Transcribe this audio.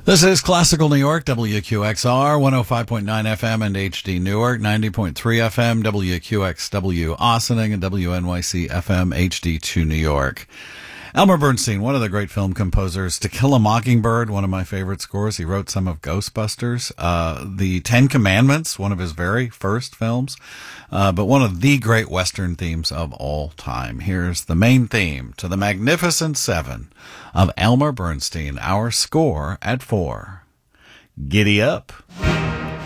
This is Classical New York, WQXR, 105.9 FM and HD Newark, 90.3 FM, WQXW Ossining, and WNYC FM HD2 New York. Elmer Bernstein, one of the great film composers. To Kill a Mockingbird, one of my favorite scores. He wrote some of Ghostbusters. The Ten Commandments, one of his very first films. But one of the great Western themes of all time. Here's the main theme to the Magnificent Seven of Elmer Bernstein, our score at 4. Giddy up.